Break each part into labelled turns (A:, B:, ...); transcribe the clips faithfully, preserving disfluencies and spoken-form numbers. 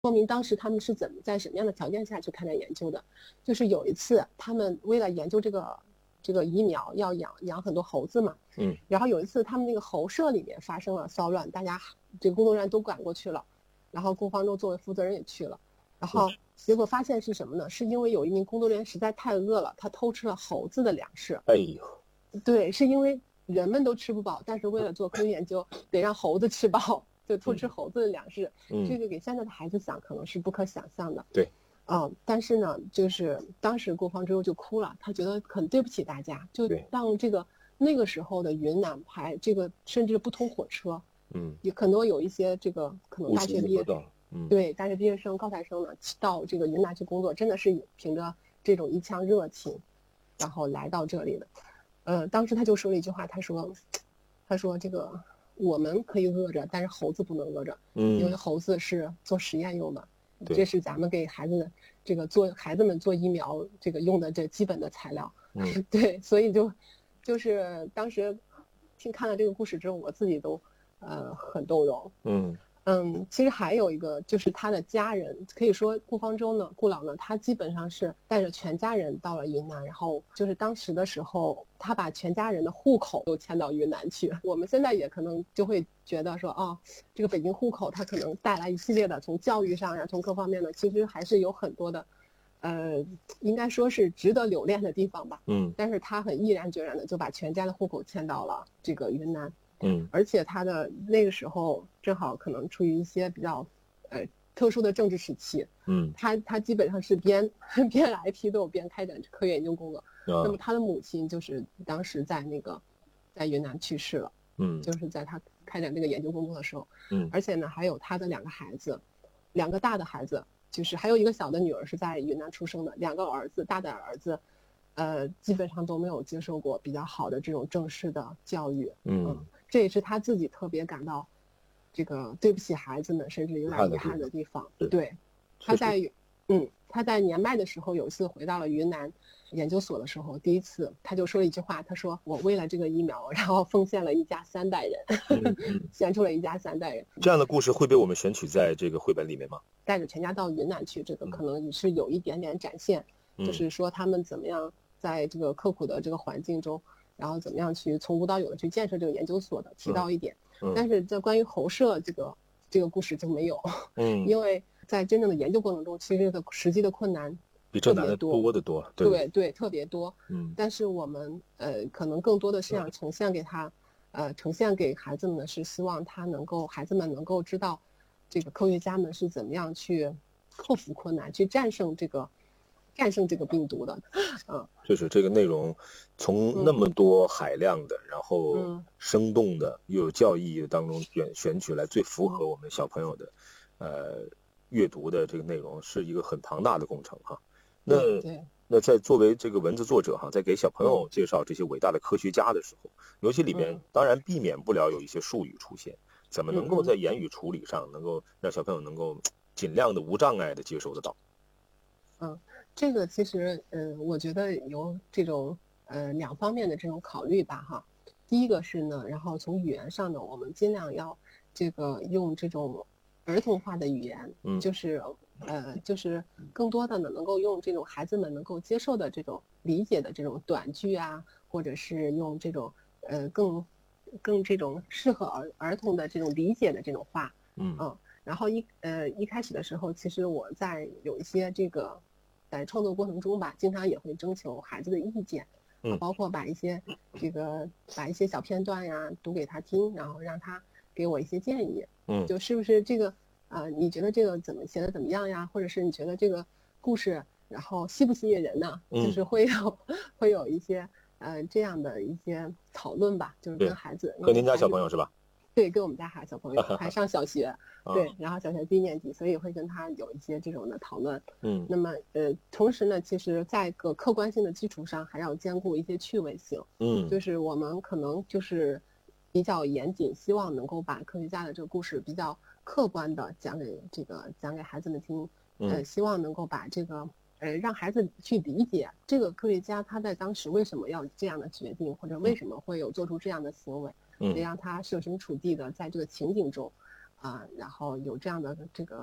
A: 说明当时他们是怎么在什么样的条件下去开展研究的。就是有一次他们为了研究这个这个疫苗要养养很多猴子嘛，
B: 嗯，
A: 然后有一次他们那个猴舍里面发生了骚乱，大家这个工作人员都赶过去了，然后顾方舟作为负责人也去了，然后结果发现是什么呢？是因为有一名工作人员实在太饿了，他偷吃了猴子的粮食。
B: 哎呦，
A: 对，是因为人们都吃不饱，但是为了做科学研究得让猴子吃饱，就偷吃猴子的粮食。
B: 嗯，
A: 这个给现在的孩子想可能是不可想象的。
B: 对，
A: 嗯，但是呢，就是当时顾方舟就哭了，他觉得很对不起大家，就让这个那个时候的云南派这个甚至不通火车，
B: 嗯，
A: 也很多有一些这个可能大学毕业，
B: 嗯，
A: 对，大学毕业生、高材生呢，到这个云南去工作，真的是凭着这种一腔热情，然后来到这里的。呃，当时他就说了一句话，他说，他说这个我们可以饿着，但是猴子不能饿着，
B: 嗯，
A: 因为猴子是做实验用的。这是咱们给孩子这个做孩子们做疫苗这个用的这基本的材料。
B: 嗯，
A: 对，所以就就是当时听看了这个故事之后，我自己都呃很动容。
B: 嗯
A: 嗯，其实还有一个就是他的家人，可以说顾方舟呢，顾老呢，他基本上是带着全家人到了云南，然后就是当时的时候，他把全家人的户口都迁到云南去。我们现在也可能就会觉得说，哦，这个北京户口它可能带来一系列的从教育上呀，从各方面的，其实还是有很多的，呃，应该说是值得留恋的地方吧。
B: 嗯，
A: 但是他很毅然决然的就把全家的户口迁到了这个云南。
B: 嗯，
A: 而且他的那个时候正好可能处于一些比较，呃，特殊的政治时期，
B: 嗯，
A: 他他基本上是边边来批斗边开展科学研究工作。
B: 啊、
A: 那么他的母亲就是当时在那个，在云南去世了，
B: 嗯，
A: 就是在他开展这个研究工作的时候，
B: 嗯，
A: 而且呢还有他的两个孩子，两个大的孩子，就是还有一个小的女儿是在云南出生的，两个儿子，大的儿子。呃，基本上都没有接受过比较好的这种正式的教育，
B: 嗯，
A: 嗯，这也是他自己特别感到，这个对不起孩子们，甚至有点遗憾的地方。对，他在，嗯，他在年迈的时候有一次回到了云南研究所的时候，第一次他就说了一句话，他说：“我为了这个疫苗，然后奉献了一家三代人，
B: 嗯嗯、
A: 献出了一家三代人。”
B: 这样的故事会被我们选取在这个绘本里面吗？
A: 带着全家到云南去，这个可能也是有一点点展现。
B: 嗯、
A: 就是说他们怎么样在这个刻苦的这个环境中，然后怎么样去从无到有的去建设这个研究所的，提到一点。
B: 嗯、
A: 但是在关于猴舍这个这个故事就没有，
B: 嗯，
A: 因为在真正的研究过程中，其实这个实际的困难
B: 比这难的多得多，对
A: 对对，特别多。
B: 嗯，
A: 但是我们呃可能更多的是想呈现给他，呃呈现给孩子们的是希望他能够孩子们能够知道，这个科学家们是怎么样去克服困难，去战胜这个。战胜这个病毒的，嗯，
B: 就是这个内容从那么多海量的，嗯、然后生动的又有教义当中选选取来最符合我们小朋友的，嗯、呃阅读的这个内容，是一个很庞大的工程哈。那那在作为这个文字作者哈，在给小朋友介绍这些伟大的科学家的时候，尤其里面当然避免不了有一些术语出现，怎么能够在言语处理上能够让小朋友能够尽量的无障碍的接受得到？
A: 嗯。这个其实，呃，我觉得有这种呃两方面的这种考虑吧，哈。第一个是呢，然后从语言上呢，我们尽量要这个用这种儿童化的语言，
B: 嗯，
A: 就是呃，就是更多的呢，能够用这种孩子们能够接受的这种理解的这种短句啊，或者是用这种呃更更这种适合儿儿童的这种理解的这种话，
B: 嗯
A: 嗯，然后一呃一开始的时候，其实我在有一些这个。在创作过程中吧，经常也会征求孩子的意见，
B: 嗯，
A: 包括把一些这个把一些小片段呀读给他听，然后让他给我一些建议，
B: 嗯，
A: 就是不是这个啊、呃？你觉得这个怎么写的怎么样呀？或者是你觉得这个故事然后吸不吸引人呢？
B: 嗯、
A: 就是会有会有一些呃这样的一些讨论吧，就是跟孩子
B: 和您家小朋友是吧？
A: 对，跟我们家孩小朋友还上小学，对，然后小学低年级，所以会跟他有一些这种的讨论。
B: 嗯，
A: 那么呃，同时呢，其实在个客观性的基础上，还要兼顾一些趣味性。
B: 嗯，
A: 就是我们可能就是比较严谨，希望能够把科学家的这个故事比较客观的讲给这个讲给孩子们听。呃，希望能够把这个呃让孩子去理解这个科学家他在当时为什么要这样的决定，或者为什么会有做出这样的行为。得让他设身处地的在这个情景中，啊、呃，然后有这样的这个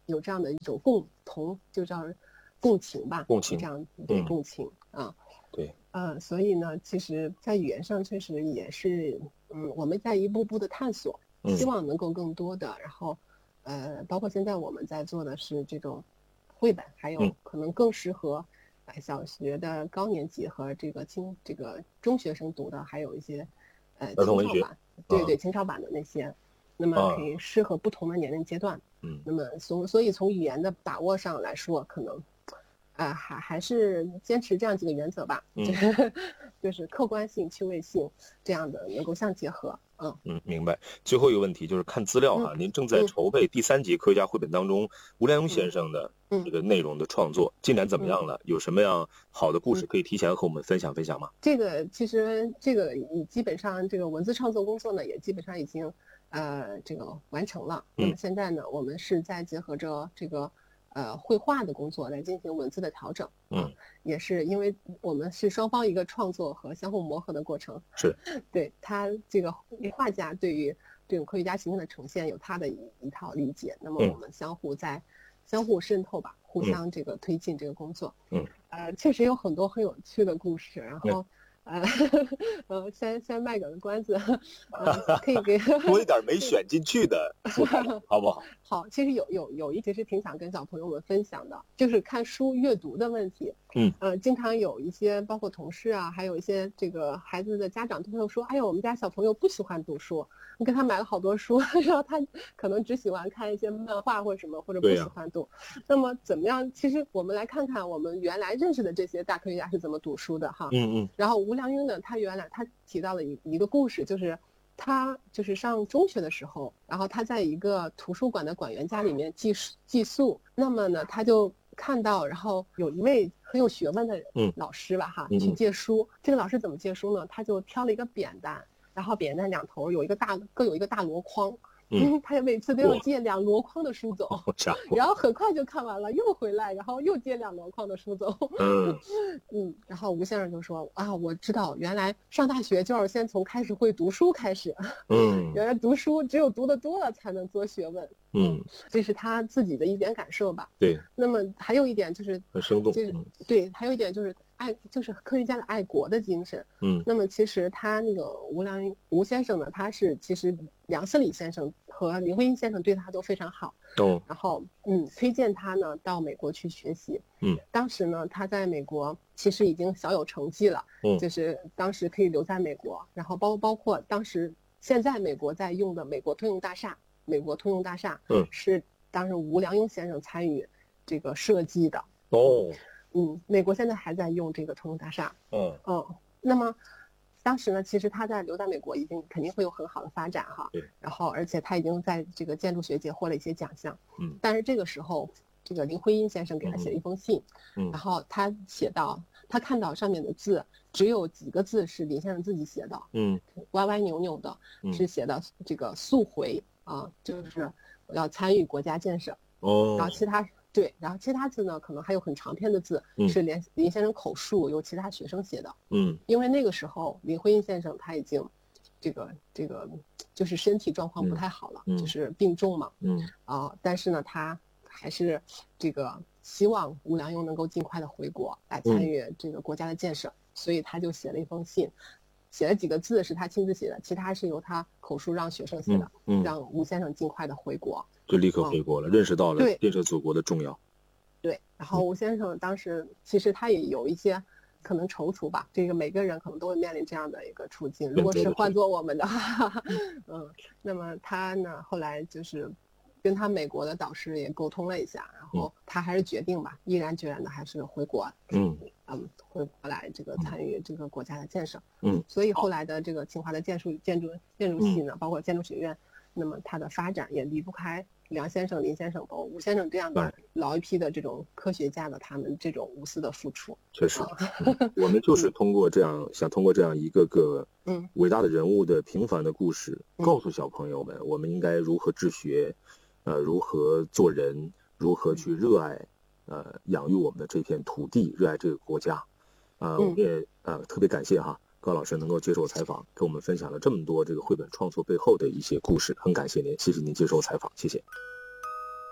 A: 有这样的一种共同，就叫共情吧，
B: 共情
A: 这样对、
B: 嗯、
A: 共情啊，
B: 对，
A: 呃，所以呢，其实在语言上确实也是，嗯，我们在一步步的探索，希望能够更多的，嗯、然后，呃，包括现在我们在做的是这种绘本，还有可能更适合小学的高年级和这个青这个中学生读的，还有一些呃青少版，对对，青少版的那些。那么可以适合不同的年龄阶段，嗯，那么从所以从语言的把握上来说，可能，呃，还还是坚持这样几个原则吧，
B: 嗯，
A: 就是就是客观性、趣味性这样的能够相结合，嗯
B: 嗯，明白。最后一个问题就是看资料哈，嗯、您正在筹备第三集科学家绘本当中吴良镛先生的这个内容的创作，进展怎么样了？有什么样好的故事可以提前和我们分享分享吗？
A: 这个其实这个基本上这个文字创作工作呢，也基本上已经。呃，这个完成了。那么现在呢，我们是在结合着这个呃绘画的工作来进行文字的调整。
B: 嗯，
A: 也是因为我们是双方一个创作和相互磨合的过程。
B: 是，
A: 对他这个画家对于这种科学家形象的呈现有他的一一套理解，那么我们相互在、嗯、相互渗透吧，互相这个推进这个工作。
B: 嗯，
A: 呃，确实有很多很有趣的故事，然后。嗯呃，呃，先先卖个关子，呃，可以给
B: 多一点没选进去的，好不好？
A: 好，其实有有有一其实挺想跟小朋友们分享的，就是看书阅读的问题。
B: 嗯，
A: 呃，经常有一些包括同事啊，还有一些这个孩子的家长都会说，哎呀，我们家小朋友不喜欢读书，你给他买了好多书，然后他可能只喜欢看一些漫画或者什么，或者不喜欢读。啊、那么怎么样？其实我们来看看我们原来认识的这些大科学家是怎么读书的哈。
B: 嗯嗯。
A: 然后吴良镛呢，他原来他提到了一一个故事，就是他就是上中学的时候，然后他在一个图书馆的馆员家里面寄寄宿，那么呢，他就看到，然后有一位很有学问的老师吧，哈、
B: 嗯，
A: 去借书。这个老师怎么借书呢？他就挑了一个扁担，然后扁担两头有一个大各有一个大箩筐。嗯，他每次都要借两箩筐的书走，然后很快就看完了，又回来，然后又借两箩筐的书走。
B: 嗯
A: 嗯，然后吴先生就说啊，我知道，原来上大学就要先从开始会读书开始。
B: 嗯，
A: 原来读书只有读得多了才能做学问。
B: 嗯，
A: 这是他自己的一点感受吧。
B: 对。
A: 那么还有一点就是
B: 很生动。
A: 就是对，还有一点就是爱，就是科学家的爱国的精神。
B: 嗯。
A: 那么其实他那个吴良镛吴先生呢，他是其实梁思礼先生和林徽因先生对他都非常好。
B: 哦。
A: 然后嗯，推荐他呢到美国去学习。
B: 嗯。
A: 当时呢，他在美国其实已经小有成绩了。
B: 嗯。
A: 就是当时可以留在美国，然后包包括当时现在美国在用的美国通用大厦。美国通用大厦，
B: 嗯，
A: 是当时吴良镛先生参与这个设计的。
B: 哦，
A: 嗯，美国现在还在用这个通用大厦。
B: 嗯
A: 嗯，那么当时呢，其实他在留在美国已经肯定会有很好的发展哈。
B: 对。
A: 然后，而且他已经在这个建筑学界获了一些奖项。
B: 嗯。
A: 但是这个时候，这个林徽因先生给他写了一封信。
B: 嗯。
A: 然后他写到，他看到上面的字只有几个字是林先生自己写的。
B: 嗯。
A: 歪歪扭扭的，是写的这个速回。啊，就是要参与国家建设。
B: 哦。
A: 然后其他对，然后其他字呢，可能还有很长篇的字，
B: 嗯、
A: 是林林先生口述，由其他学生写的。
B: 嗯。
A: 因为那个时候林徽因先生他已经，这个这个就是身体状况不太好了，
B: 嗯、
A: 就是病重嘛。
B: 嗯。
A: 啊，但是呢，他还是这个希望吴良镛能够尽快的回国来参与这个国家的建设，嗯、所以他就写了一封信。写了几个字是他亲自写的，其他是由他口述让学生写的。
B: 嗯，嗯
A: 让吴先生尽快的回国，
B: 就立刻回国了，嗯、认识到了
A: 对
B: 建设祖国的重要。
A: 对，然后吴先生当时其实他也有一些可能踌躇吧，这个每个人可能都会面临这样的一个处境。如果是换做我们的话，嗯，那么他呢后来就是跟他美国的导师也沟通了一下，然后他还是决定吧，毅然决然的还是回国。
B: 嗯。
A: 嗯，回过来这个参与这个国家的建设，
B: 嗯，
A: 所以后来的这个清华的建筑建筑建筑系呢，嗯、包括建筑学院，那么它的发展也离不开梁先生、林先生和吴先生这样的老一批的这种科学家的他们这种无私的付出。
B: 确实，嗯、我们就是通过这样，嗯、想通过这样一个个嗯伟大的人物的平凡的故事，嗯、告诉小朋友们，我们应该如何治学，呃，如何做人，如何去热爱。呃，养育我们的这片土地，热爱这个国家，啊、呃，我们也呃特别感谢哈高老师能够接受采访，跟我们分享了这么多这个绘本创作背后的一些故事，很感谢您，谢谢您接受采访，谢谢。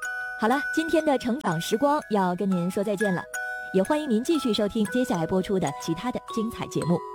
C: 好了，今天的成长时光要跟您说再见了，也欢迎您继续收听接下来播出的其他的精彩节目。